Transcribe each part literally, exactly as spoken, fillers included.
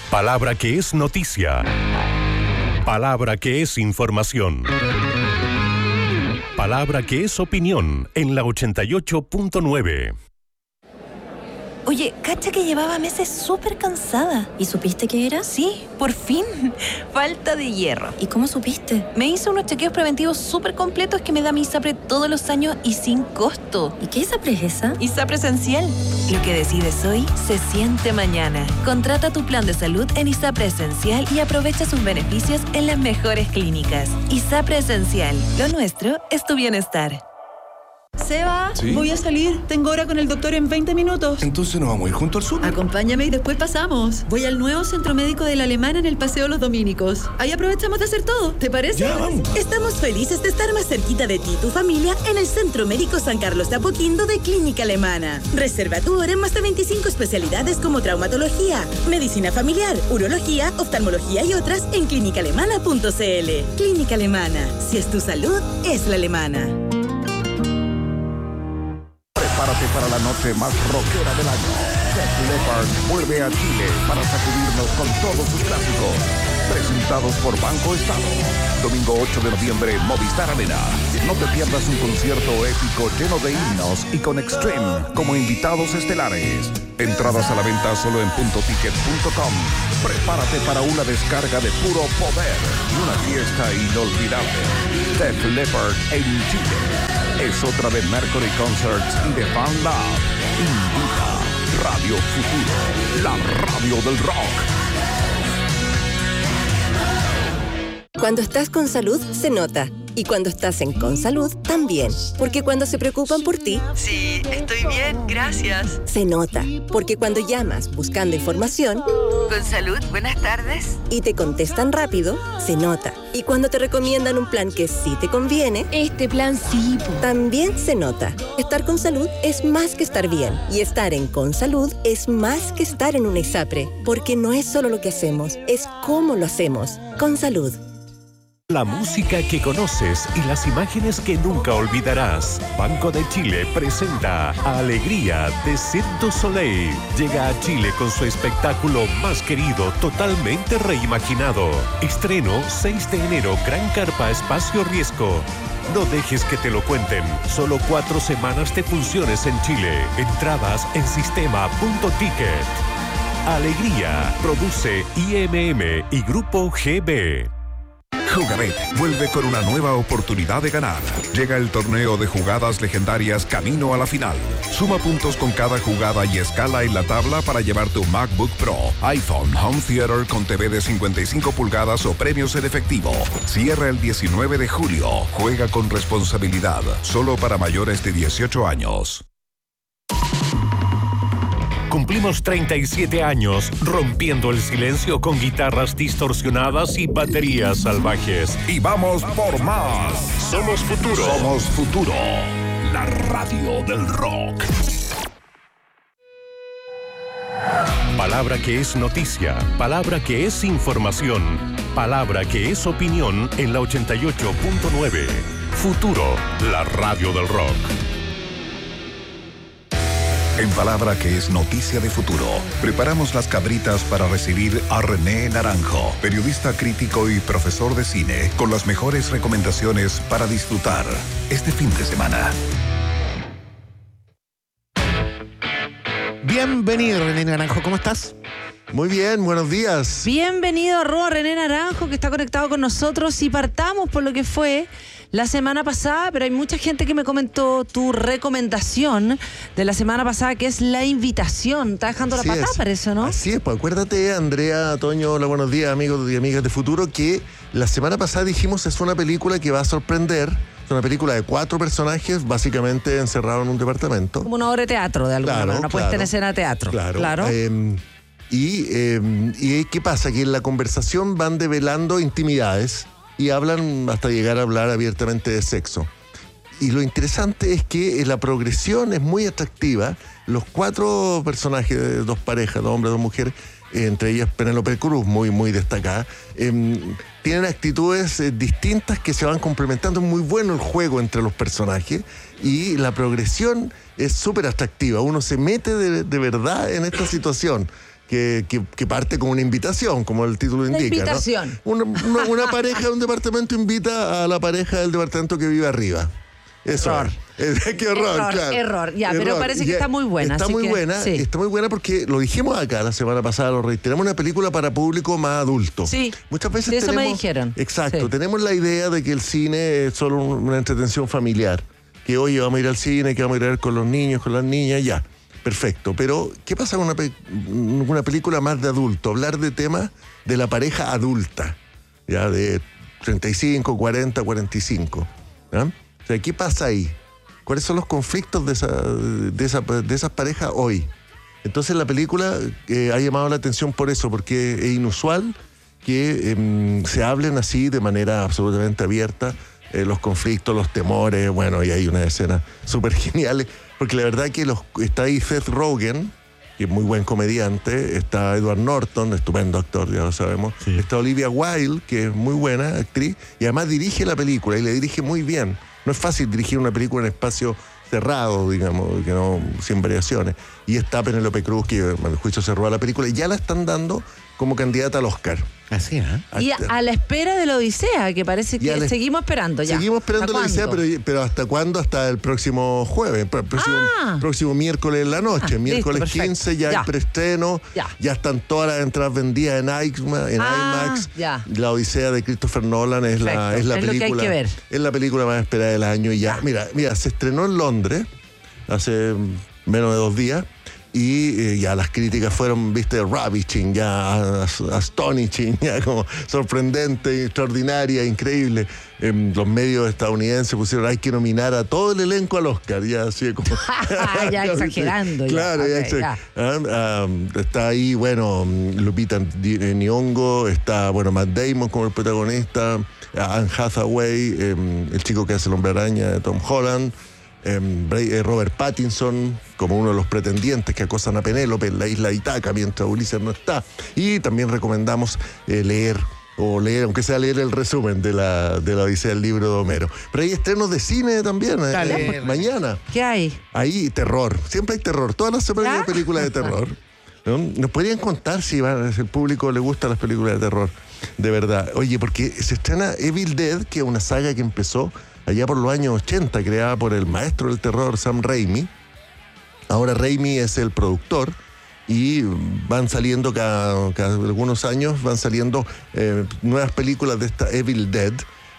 Palabra que es noticia. Palabra que es información. Palabra que es opinión en la ochenta y ocho punto nueve. Oye, cacha que llevaba meses súper cansada. ¿Y supiste qué era? Sí, por fin. Falta de hierro. ¿Y cómo supiste? Me hice unos chequeos preventivos súper completos que me da mi ISAPRE todos los años y sin costo. ¿Y qué ISAPRE es esa? ISAPRE Esencial. Lo que decides hoy se siente mañana. Contrata tu plan de salud en ISAPRE Esencial y aprovecha sus beneficios en las mejores clínicas. ISAPRE Esencial. Lo nuestro es tu bienestar. Seba, ¿Sí? Voy a salir. Tengo hora con el doctor en veinte minutos. Entonces nos vamos a ir junto al súper. Acompáñame y después pasamos. Voy al nuevo centro médico de la Alemana en el Paseo Los Dominicos. Ahí aprovechamos de hacer todo. ¿Te parece? Ya, vamos. Estamos felices de estar más cerquita de ti y tu familia en el Centro Médico San Carlos de Apoquindo de Clínica Alemana. Reserva tu hora en más de veinticinco especialidades como traumatología, medicina familiar, urología, oftalmología y otras en clínica alemana punto c l. Clínica Alemana. Si es tu salud, es la alemana. Prepárate para la noche más rockera del año. Def Leppard vuelve a Chile para sacudirnos con todos sus clásicos. Presentados por Banco Estado. Domingo ocho de noviembre, Movistar Arena. No te pierdas un concierto épico lleno de himnos y con Extreme como invitados estelares. Entradas a la venta solo en punto ticket punto com. Prepárate para una descarga de puro poder y una fiesta inolvidable. Def Leppard en Chile. Es otra de Mercury Concerts y de Fan Lab. Invita Radio Futuro, la radio del rock. Cuando estás con salud, se nota. Y cuando estás en Consalud, también. Porque cuando se preocupan por ti... Sí, estoy bien, gracias. Se nota. Porque cuando llamas buscando información... Consalud, buenas tardes. Y te contestan rápido, se nota. Y cuando te recomiendan un plan que sí te conviene... Este plan sí, po. También se nota. Estar con salud es más que estar bien. Y estar en Consalud es más que estar en una ISAPRE. Porque no es solo lo que hacemos, es cómo lo hacemos. Consalud. La música que conoces y las imágenes que nunca olvidarás. Banco de Chile presenta Alegría de Cirque du Soleil. Llega a Chile con su espectáculo más querido, totalmente reimaginado. Estreno seis de enero, Gran Carpa Espacio Riesgo. No dejes que te lo cuenten. Solo cuatro semanas de funciones en Chile. Entradas en sistema punto ticket. Alegría. Produce I M M y Grupo G B. Jugabet vuelve con una nueva oportunidad de ganar. Llega el torneo de jugadas legendarias camino a la final. Suma puntos con cada jugada y escala en la tabla para llevarte un MacBook Pro, iPhone, Home Theater con T V de cincuenta y cinco pulgadas o premios en efectivo. Cierra el diecinueve de julio. Juega con responsabilidad. Solo para mayores de dieciocho años. Cumplimos treinta y siete años rompiendo el silencio con guitarras distorsionadas y baterías salvajes. Y vamos por más. Somos Futuro. Somos Futuro. La radio del rock. Palabra que es noticia. Palabra que es información. Palabra que es opinión en la ochenta y ocho punto nueve. Futuro, la radio del rock. En Palabra que es noticia de futuro, preparamos las cabritas para recibir a René Naranjo, periodista crítico y profesor de cine, con las mejores recomendaciones para disfrutar este fin de semana. Bienvenido, René Naranjo, ¿cómo estás? Muy bien, buenos días. Bienvenido a Roa René Naranjo, que está conectado con nosotros, y partamos por lo que fue la semana pasada, pero hay mucha gente que me comentó tu recomendación de la semana pasada, que es la invitación. Está dejando la patada para eso, ¿no? Así es, pues acuérdate, Andrea, Toño, hola, buenos días, amigos y amigas de Futuro, que la semana pasada dijimos es una película que va a sorprender. Es una película de cuatro personajes, básicamente encerrados en un departamento. Como una obra de teatro, de alguna claro, manera, una claro, puesta en escena de teatro. Claro. claro. Eh, y, eh, ¿Y qué pasa? Que en la conversación van develando intimidades y hablan hasta llegar a hablar abiertamente de sexo. Y lo interesante es que la progresión es muy atractiva. Los cuatro personajes de dos parejas, dos hombres, dos mujeres, eh, entre ellas Penélope Cruz, muy, muy destacada, eh, tienen actitudes eh, distintas que se van complementando. Es muy bueno el juego entre los personajes y la progresión es súper atractiva. Uno se mete de, de verdad en esta situación. que, que, que parte como una invitación, como el título Una indica. invitación. ¿no? Una, una, una pareja de un departamento invita a la pareja del departamento que vive arriba. Eso Error. es. Qué horror, Error, claro. error. Ya, pero parece que Ya, está muy buena, Está así muy que, buena, sí. está muy buena porque lo dijimos acá la semana pasada, lo reiteramos, una película para público más adulto. Sí. Muchas veces Sí, eso tenemos, me dijeron. Exacto, Sí. tenemos la idea de que el cine es solo un- una entretención familiar. Que oye, vamos a ir al cine, que vamos a ir a ver con los niños, con las niñas, ya. Perfecto. Pero, ¿qué pasa con una, pe- una película más de adulto? Hablar de temas de la pareja adulta, ya de treinta y cinco, cuarenta, cuarenta y cinco. ¿ya? O sea, ¿qué pasa ahí? ¿Cuáles son los conflictos de, esa, de, esa, de esas parejas hoy? Entonces la película eh, ha llamado la atención por eso, porque es inusual que eh, se hablen así de manera absolutamente abierta eh, los conflictos, los temores, bueno, y hay una escena súper genial, porque la verdad que los, está ahí Seth Rogen, que es muy buen comediante, está Edward Norton, estupendo actor, ya lo sabemos, sí. Está Olivia Wilde, que es muy buena actriz, y además dirige la película, y le dirige muy bien. No es fácil dirigir una película en espacio cerrado, digamos, que no, sin variaciones. Y está Penélope Cruz, que a mi juicio se roba la película, y ya la están dando como candidata al Oscar. Así, ¿eh? Y a, a la espera de la Odisea, que parece que le... seguimos esperando ya. Seguimos esperando la Odisea, pero, pero ¿hasta cuándo? Hasta el próximo jueves, el próximo, ah. próximo miércoles en la noche. Ah, miércoles listo, quince ya, ya hay preestreno, ya. ya están todas las entradas vendidas en IMAX, en ah, IMAX. Ya. La Odisea de Christopher Nolan es la, es la es película. Lo que hay que ver. Es la película más esperada del año y ya. ya. Mira, mira, se estrenó en Londres hace menos de dos días. Y eh, ya las críticas fueron, viste, ravishing, ya astonishing, ya como sorprendente, extraordinaria, increíble. Eh, los medios estadounidenses pusieron, hay que nominar a todo el elenco al Oscar, ya así como... ya exagerando. Claro, ya, okay, ya, ya. Um, está ahí, bueno, Lupita Nyong'o, está, bueno, Matt Damon como el protagonista, Anne Hathaway, eh, el chico que hace el Hombre Araña de Tom Holland, Eh, Robert Pattinson como uno de los pretendientes que acosan a Penélope en la isla de Itaca mientras Ulises no está. Y también recomendamos eh, leer o leer, aunque sea leer el resumen de la, de la Odisea del libro de Homero. Pero hay estrenos de cine también, eh, eh, mañana. ¿Qué hay? Hay terror, siempre hay terror, todas las semanas hay películas de terror. ¿no? ¿Nos podrían contar si, va, si al público le gustan las películas de terror? De verdad. Oye, porque se estrena Evil Dead, que es una saga que empezó allá por los años ochenta, creada por el maestro del terror Sam Raimi. Ahora Raimi es el productor y van saliendo cada, cada algunos años, van saliendo eh, nuevas películas de esta Evil Dead.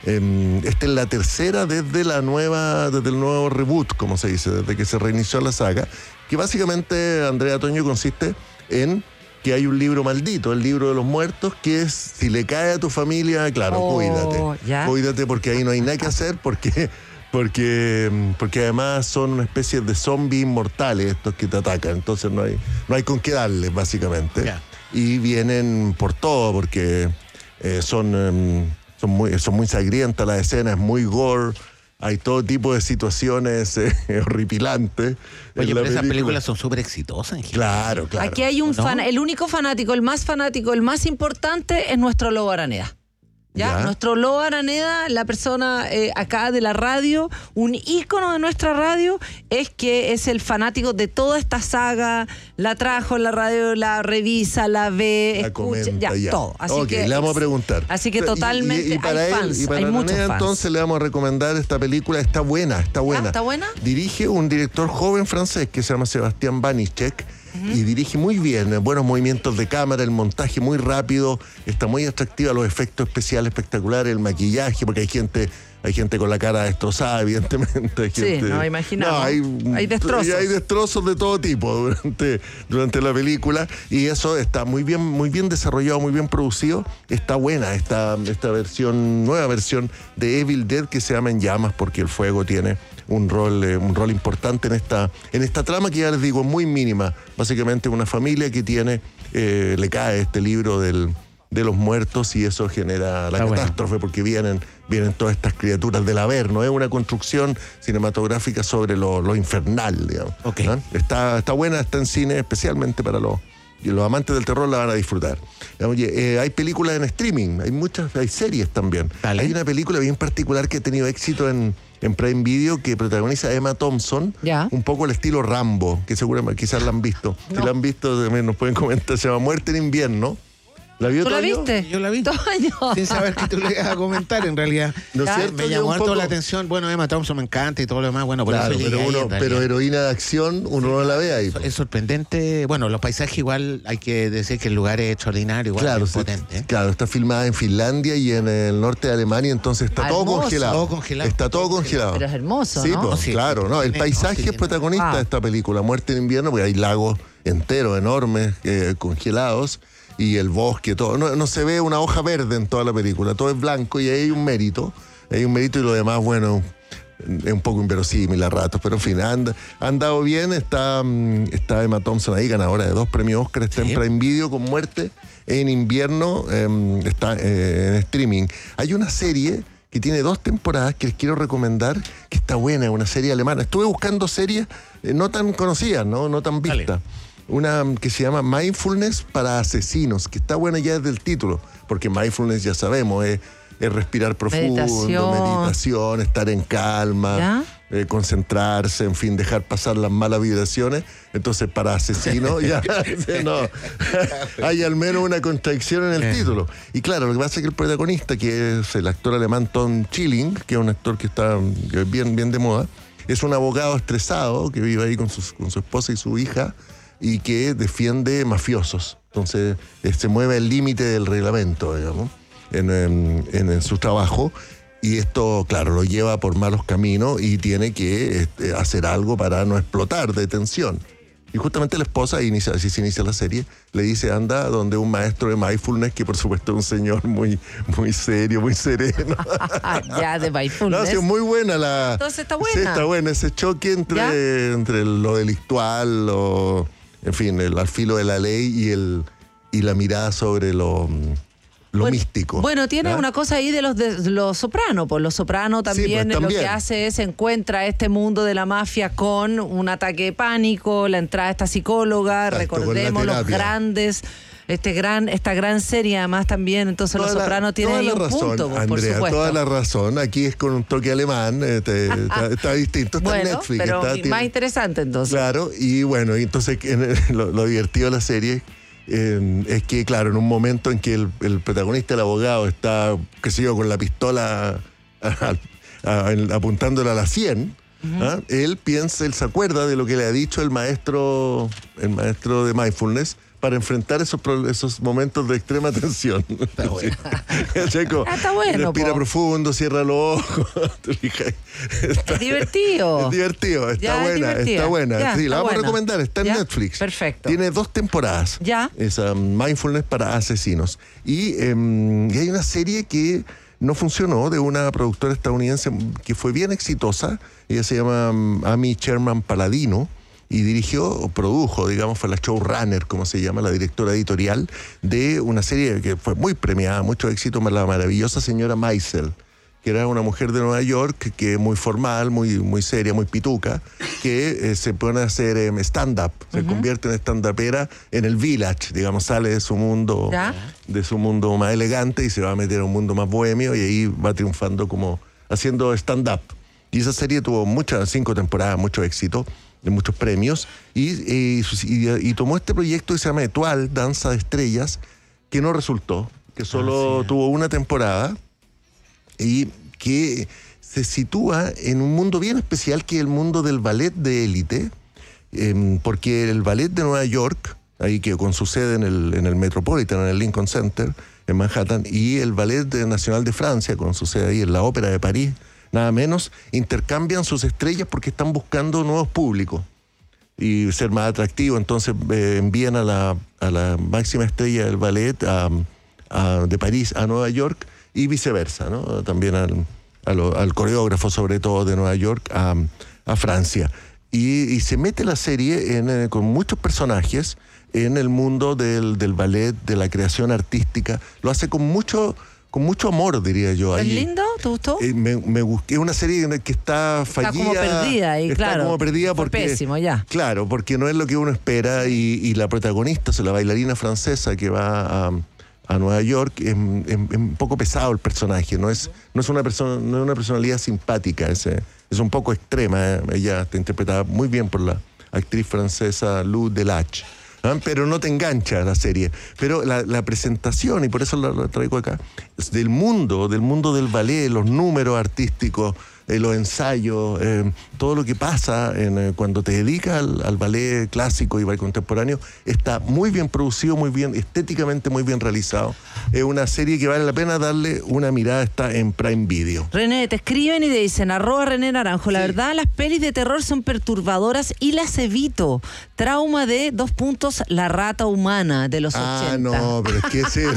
Eh, esta es la tercera desde la nueva, desde el nuevo reboot, como se dice, desde que se reinició la saga, que básicamente, Andrea Toño, consiste en que hay un libro maldito, el libro de los muertos, que es, si le cae a tu familia, claro, oh, cuídate. ¿ya? Cuídate porque ahí no hay nada que hacer, porque, porque, porque además son una especie de zombies inmortales estos que te atacan, entonces no hay, no hay con qué darles, básicamente. Yeah. Y vienen por todo, porque eh, son, um, son, muy, son muy sangrientas las escenas, es muy gore. Hay todo tipo de situaciones eh, horripilantes. Oye, pero esas películas son súper exitosas. En claro, claro. Aquí hay un ¿no? fan, el único fanático, el más fanático, el más importante es nuestro Lobo Araneda. ¿Ya? ¿Ya? Nuestro Lobo Araneda, la persona eh, acá de la radio, un ícono de nuestra radio, es que es el fanático de toda esta saga, la trajo en la radio, la revisa, la ve, la escucha, comenta, ya, ya, todo. Así okay, que le vamos a preguntar. Así que totalmente y, y, y para hay él, fans, y para hay muchos Araneda, fans. Entonces le vamos a recomendar esta película, está buena, está buena. ¿Está buena? Dirige un director joven francés que se llama Sebastián Banichek. Uh-huh. Y dirige muy bien, buenos movimientos de cámara, el montaje muy rápido, está muy atractiva, los efectos especiales espectaculares, el maquillaje, porque hay gente, hay gente con la cara destrozada, evidentemente. Hay gente, sí, no, imaginamos. No, hay, hay destrozos. Y hay destrozos de todo tipo durante, durante la película, y eso está muy bien, muy bien desarrollado, muy bien producido, está buena esta, esta versión, nueva versión de Evil Dead que se llama En Llamas, porque el fuego tiene un rol, eh, un rol importante en esta, en esta trama que ya les digo, muy mínima. Básicamente una familia que tiene, eh, le cae este libro del, de los muertos y eso genera la Está catástrofe bueno. porque vienen, vienen todas estas criaturas del Averno. Es una construcción cinematográfica sobre lo, lo infernal, digamos. Okay. ¿no? Está, está buena, está en cine especialmente para los... Y los amantes del terror la van a disfrutar. Oye, eh, hay películas en streaming, hay muchas, hay series también. Dale. Hay una película bien particular que ha tenido éxito en, en Prime Video que protagoniza Emma Thompson, ya. un poco al estilo Rambo, que seguramente quizás la han visto. No. Si la han visto, también nos pueden comentar. Se llama Muerte en Invierno. ¿La vio ¿Tú la Toño? viste? Yo la vi. Toño. Sin saber que tú le ibas a comentar, en realidad. ¿No es cierto? Me llamó harto poco... la atención. Bueno, Emma Thompson me encanta y todo lo demás. Bueno, por claro, eso pero, llegué uno, ahí, pero heroína de acción, uno sí, no la ve ahí. Es sorprendente. Bueno, los paisajes igual hay que decir que el lugar es extraordinario, igual claro, es sí, potente. ¿eh? Claro, está filmada en Finlandia y en el norte de Alemania, entonces está ah, todo hermoso. congelado. Todo congelado. Está todo congelado. Pero es hermoso, sí, ¿no? pues, sí, claro, no, el paisaje no, es protagonista ah. de esta película, Muerte en Invierno, porque hay lagos enteros, enormes, eh, congelados. Y el bosque, todo. No, no se ve una hoja verde en toda la película, todo es blanco y ahí hay un mérito. Hay un mérito y lo demás, bueno, es un poco inverosímil a ratos, pero en fin, han andado bien. Está, está Emma Thompson ahí, ganadora de dos premios Oscar, está sí. en Prime Video con Muerte en Invierno, eh, está eh, en streaming. Hay una serie que tiene dos temporadas que les quiero recomendar, que está buena, una serie alemana. Estuve buscando series eh, no tan conocidas, no, no tan vistas. Dale. Una que se llama Mindfulness para asesinos, que está buena ya desde el título, porque mindfulness ya sabemos, es, es respirar profundo, meditación. meditación, estar en calma, eh, concentrarse, en fin, dejar pasar las malas vibraciones. Entonces, para asesinos, ya no, hay al menos una contradicción en el título. Y claro, lo que pasa es que el protagonista, que es el actor alemán Tom Schilling, que es un actor que está bien, bien de moda, es un abogado estresado que vive ahí con, sus, con su esposa y su hija, y que defiende mafiosos. Entonces, eh, se mueve el límite del reglamento, digamos, en, en, en, en su trabajo. Y esto, claro, lo lleva por malos caminos y tiene que este, hacer algo para no explotar de tensión. Y justamente la esposa, inicia, así se inicia la serie, le dice, anda donde un maestro de mindfulness, que por supuesto es un señor muy, muy serio, muy sereno. Ya, de mindfulness. No, sí, es muy buena la... Entonces está buena. Sí, está buena, ese choque entre, entre lo delictual, lo... En fin, el, al filo de la ley y el y la mirada sobre lo, lo bueno, místico. Bueno, tiene ¿Ah? una cosa ahí de los de los Soprano, pues los Soprano también, sí, pues, también lo que hace es encuentra este mundo de la mafia con un ataque de pánico, la entrada de esta psicóloga, exacto, recordemos los grandes... Este gran, esta gran serie, además también, entonces toda Los Sopranos tienen ahí un razón, punto, pues, Andrea, por supuesto. Toda la razón, aquí es con un toque alemán, este, está, está distinto, está bueno, en Netflix. Pero está, más tiene, interesante entonces. Claro, y bueno, y entonces en, lo, lo divertido de la serie eh, es que, claro, en un momento en que el, el protagonista, el abogado, está, qué sé yo, con la pistola a, a, a, apuntándola a la sien, uh-huh. ¿ah? él piensa, él se acuerda de lo que le ha dicho el maestro, el maestro de mindfulness, para enfrentar esos, esos momentos de extrema tensión. Está bueno. Checo, ah, está bueno. Respira po. profundo, cierra los ojos. Está, es divertido. Es divertido, está ya, buena, es está buena. Ya, sí, está la vamos buena. a recomendar, está en ¿Ya? Netflix. Perfecto. Tiene dos temporadas. Ya. Esa Mindfulness para asesinos. Y, eh, y hay una serie que no funcionó, de una productora estadounidense que fue bien exitosa. Ella se llama um, Amy Sherman Palladino. Y dirigió, o produjo, digamos, fue la showrunner, como se llama, la directora editorial de una serie que fue muy premiada, mucho éxito, la maravillosa señora Maisel, que era una mujer de Nueva York, que es muy formal, muy, muy seria, muy pituca, que eh, se pone a hacer eh, stand-up, uh-huh. se convierte en stand-upera en el Village, digamos, sale de su mundo, ¿ya? de su mundo más elegante y se va a meter a un mundo más bohemio y ahí va triunfando como haciendo stand-up. Y esa serie tuvo muchas, cinco temporadas, mucho éxito, de muchos premios, y, y, y, y tomó este proyecto que se llama Etoile, Danza de Estrellas, que no resultó, que solo ah, sí. tuvo una temporada, y que se sitúa en un mundo bien especial, que es el mundo del ballet de élite, eh, porque el ballet de Nueva York, ahí que con su sede en el, en el Metropolitan, en el Lincoln Center, en Manhattan, y el Ballet Nacional de Francia, con su sede ahí en la Ópera de París, nada menos, intercambian sus estrellas porque están buscando nuevos públicos y ser más atractivos. Entonces eh, envían a la, a la máxima estrella del ballet a, a, de París a Nueva York y viceversa, ¿no? También al, a lo, al coreógrafo, sobre todo de Nueva York, a, a Francia. Y, y se mete la serie en, eh, con muchos personajes en el mundo del, del ballet, de la creación artística. Lo hace con mucho... con mucho amor, diría yo. ¿Es ahí, lindo? ¿Te gustó? Eh, me, me gustó. Es una serie que está fallida. Está como perdida ahí, está claro. como perdida porque... pésimo, ya. Claro, porque no es lo que uno espera y, y la protagonista, o sea, la bailarina francesa que va a, a Nueva York. Es, es, es un poco pesado el personaje, no es, no es, una, persona, no es una personalidad simpática, es, es un poco extrema. ¿eh? Ella está interpretada muy bien por la actriz francesa Lou Delage. ¿Ah? Pero no te engancha la serie. Pero la, la presentación, y por eso la, la traigo acá, es del mundo, del mundo del ballet, los números artísticos, eh, los ensayos, eh, todo lo que pasa en, eh, cuando te dedicas al, al ballet clásico y ballet contemporáneo, está muy bien producido, muy bien, estéticamente muy bien realizado. Es una serie que vale la pena darle una mirada, está en Prime Video. René, te escriben y te dicen, arroba René Naranjo, la sí. verdad las pelis de terror son perturbadoras y las evito. Trauma de dos puntos, La rata humana de los ah, ochenta. Ah, no, pero es que ese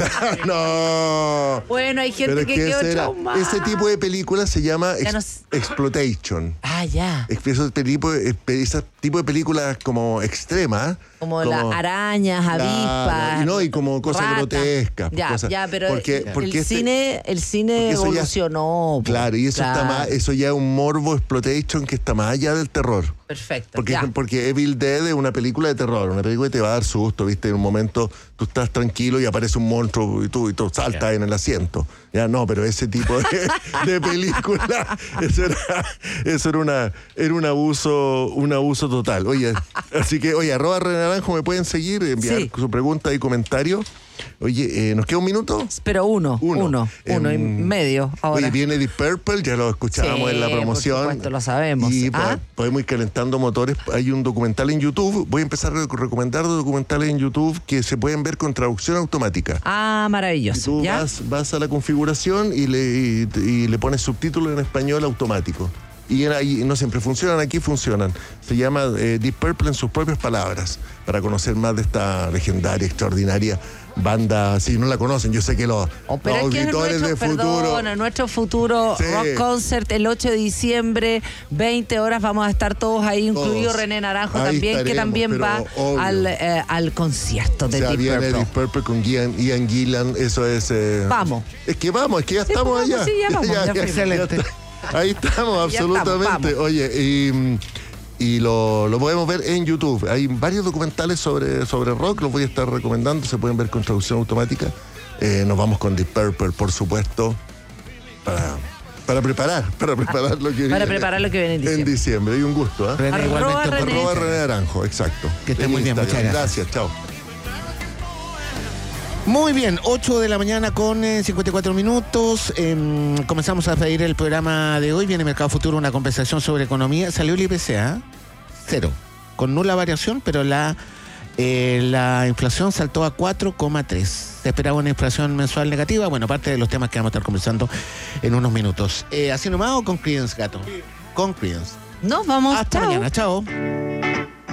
no. Bueno, hay gente pero que, que quedó ese, era, traumada. ese tipo de película se llama ex, no... exploitation. Ah, ya. Ese tipo, ese tipo de películas como extremas. Como, como las arañas, avispas. Claro, y no, y como cosas rata. grotescas. Ya, cosas, ya, pero porque, porque el, este, cine, el cine evolucionó. Ya, claro, y eso claro. está más, eso ya es un morbo exploitation que está más allá del terror. Perfecto. Porque, porque Evil Dead es una película de terror, una película que te va a dar susto, ¿viste? En un momento tú estás tranquilo y aparece un monstruo y tú, y tú saltas yeah. en el asiento. Ya no, pero ese tipo de, de película, eso era, eso era una, era un abuso, un abuso total. Oye, así que, oye, arroba René Naranjo, me pueden seguir, enviar sí. su pregunta y comentario. Oye, eh, ¿nos queda un minuto? Pero uno, uno, uno, uno eh, y medio ahora. Oye, viene Deep Purple, ya lo escuchábamos sí, en la promoción. Por supuesto, lo sabemos. Y ¿Ah? podemos ir calentando motores. Hay un documental en YouTube. Voy a empezar a recomendar documentales en YouTube que se pueden ver con traducción automática. Ah, maravilloso. Y tú ¿Ya? Vas, vas a la configuración y le, y, y le pones subtítulos en español automático. Y ahí no siempre funcionan, aquí funcionan. Se llama eh, Deep Purple en sus propias palabras, para conocer más de esta legendaria, extraordinaria banda. Si no la conocen, yo sé que los, oh, los auditores nuestro, de futuro. Perdona, nuestro futuro sí. rock concert el ocho de diciembre, veinte horas, vamos a estar todos ahí, todos. Incluido René Naranjo ahí también, que también va al, eh, al concierto de o sea, Deep viene Purple. Deep Purple con Ian, Ian Gillan, eso es. Eh, vamos. Es que vamos, es que ya sí, estamos pues, allá. Sí, ya vamos, ya, ya, ya, excelente. Ya ahí estamos, absolutamente. Estamos, Oye, y, y lo, lo podemos ver en YouTube. Hay varios documentales sobre, sobre rock, los voy a estar recomendando, se pueden ver con traducción automática. Eh, nos vamos con Deep Purple, por supuesto, para, para preparar, para preparar lo que para viene. preparar lo que viene en diciembre. En diciembre, y un gusto, ¿eh? René, igualmente. René. Arroba René Naranjo, exacto. Que esté muy bien, muchas gracias. Gracias, chao. Muy bien, ocho de la mañana con eh, cincuenta y cuatro minutos. Eh, comenzamos a pedir el programa de hoy. Viene Mercado Futuro, una conversación sobre economía. Salió el I P C A, cero, con nula variación, pero la, eh, la inflación saltó a cuatro coma tres. Se esperaba una inflación mensual negativa. Bueno, parte de los temas que vamos a estar conversando en unos minutos. Eh, ¿Así nomás o con Creedence, gato? Con Creedence. Nos vamos. Hasta chao. mañana, chao.